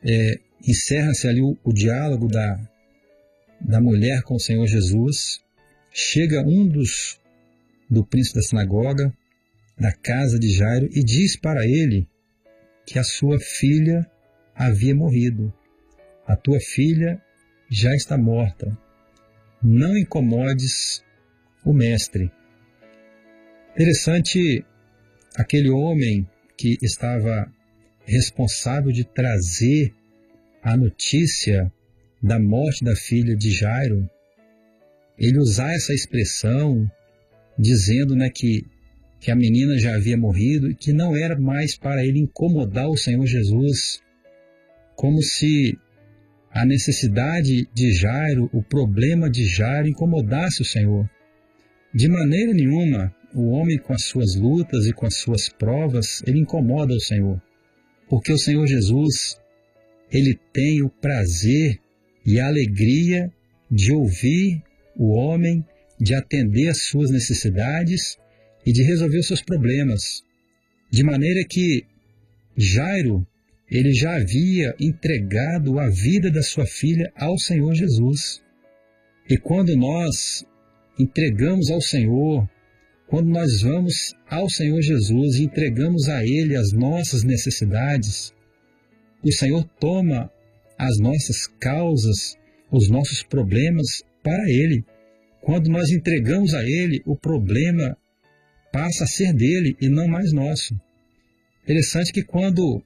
encerra-se ali o diálogo da mulher com o Senhor Jesus. Chega do príncipe da sinagoga, da casa de Jairo, e diz para ele que a sua filha havia morrido. A tua filha já está morta. Não incomodes o mestre. Interessante, aquele homem que estava responsável de trazer a notícia da morte da filha de Jairo, ele usar essa expressão dizendo, né, que a menina já havia morrido e que não era mais para ele incomodar o Senhor Jesus, como se a necessidade de Jairo, o problema de Jairo incomodasse o Senhor. De maneira nenhuma, o homem com as suas lutas e com as suas provas, ele incomoda o Senhor. Porque o Senhor Jesus, ele tem o prazer e a alegria de ouvir o homem, de atender às suas necessidades e de resolver os seus problemas. De maneira que Jairo, ele já havia entregado a vida da sua filha ao Senhor Jesus. E quando nós entregamos ao Senhor, quando nós vamos ao Senhor Jesus e entregamos a Ele as nossas necessidades, o Senhor toma as nossas causas, os nossos problemas para Ele. Quando nós entregamos a Ele, o problema passa a ser dele e não mais nosso. Interessante que quando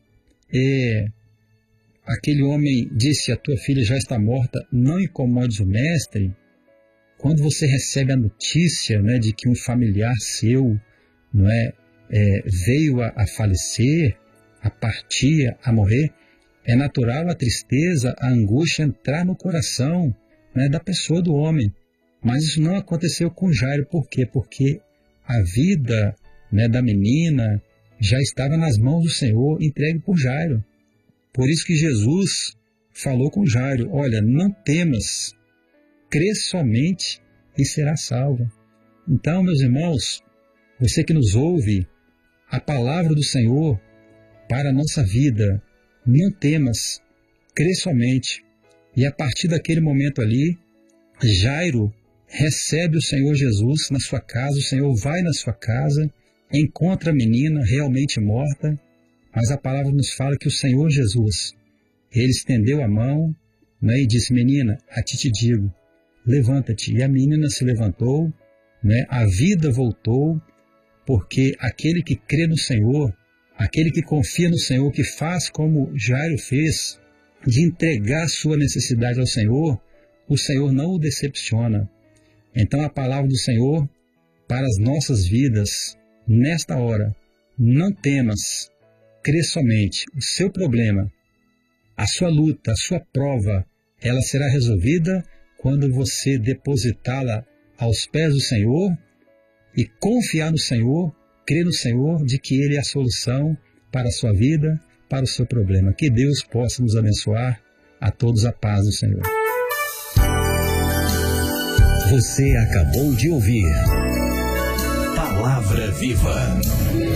aquele homem disse, a tua filha já está morta, não incomodes o mestre, quando você recebe a notícia, né, de que um familiar seu, não veio a falecer, a partir, a morrer, é natural a tristeza, a angústia entrar no coração, né, da pessoa, do homem. Mas isso não aconteceu com Jairo. Por quê? Porque a vida, né, da menina já estava nas mãos do Senhor, entregue por Jairo. Por isso que Jesus falou com Jairo, olha, não temas, crê somente e será salvo. Então, meus irmãos, você que nos ouve, a palavra do Senhor para a nossa vida, não temas, crê somente. E a partir daquele momento ali, Jairo recebe o Senhor Jesus na sua casa, o Senhor vai na sua casa, encontra a menina realmente morta, mas a palavra nos fala que o Senhor Jesus, ele estendeu a mão, né, e disse, menina, a ti te digo, levanta-te. E a menina se levantou, né, a vida voltou, porque aquele que crê no Senhor, aquele que confia no Senhor, que faz como Jairo fez, de entregar a sua necessidade ao Senhor, o Senhor não o decepciona. Então a palavra do Senhor para as nossas vidas, nesta hora, não temas, crê somente. O seu problema, a sua luta, a sua prova, ela será resolvida quando você depositá-la aos pés do Senhor e confiar no Senhor, crer no Senhor de que Ele é a solução para a sua vida, para o seu problema. Que Deus possa nos abençoar. A todos a paz do Senhor. Você acabou de ouvir Palavra Viva.